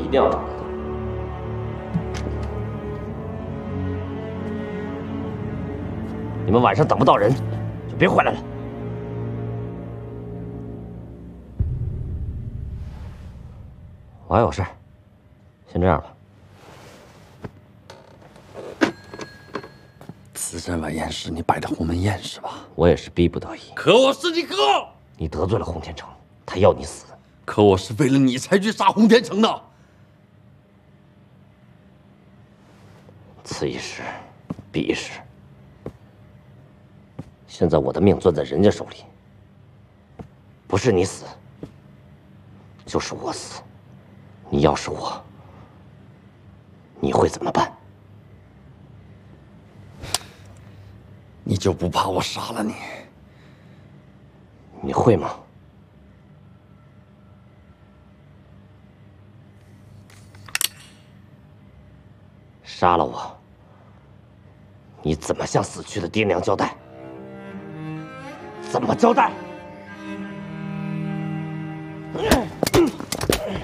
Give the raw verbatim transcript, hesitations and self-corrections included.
定要找他。你们晚上等不到人，就别回来了。我还有事，先这样吧。 慈珍晚宴是你摆的鸿门宴是吧？ 我也是逼不得已。 可我是你哥， 你得罪了洪天成，他要你死。 可我是为了你才去杀洪天成的。 此一时，彼一时。现在我的命攥在人家手里，不是你死，就是我死。你要是我，你会怎么办？ 你就不怕我杀了你？ 你会吗？杀了我，你怎么向死去的爹娘交代？怎么交代？